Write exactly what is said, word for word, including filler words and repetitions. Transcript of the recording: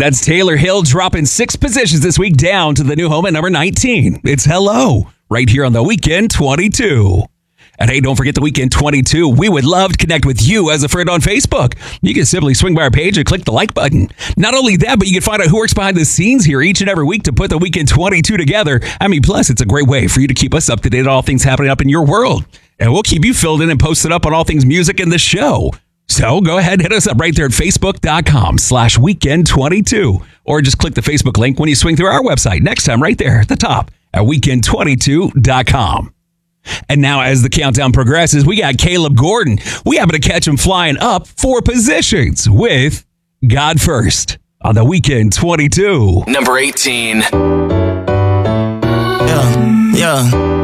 That's Taylor Hill dropping six positions this week down to the new home at number nineteen. It's Hello, right here on The Weekend twenty-two. And hey, don't forget The Weekend twenty-two. We would love to connect with you as a friend on Facebook. You can simply swing by our page and click the like button. Not only that, but you can find out who works behind the scenes here each and every week to put The Weekend twenty-two together. I mean, plus, it's a great way for you to keep us up to date on all things happening up in your world. And we'll keep you filled in and posted up on all things music in the show. So go ahead and hit us up right there at facebook.com slash weekend 22. Or just click the Facebook link when you swing through our website next time right there at the top at weekend twenty-two dot com. And now as the countdown progresses, we got Caleb Gordon. We happen to catch him flying up four positions with God First on The Weekend twenty-two. Number eighteen. Yeah, yeah.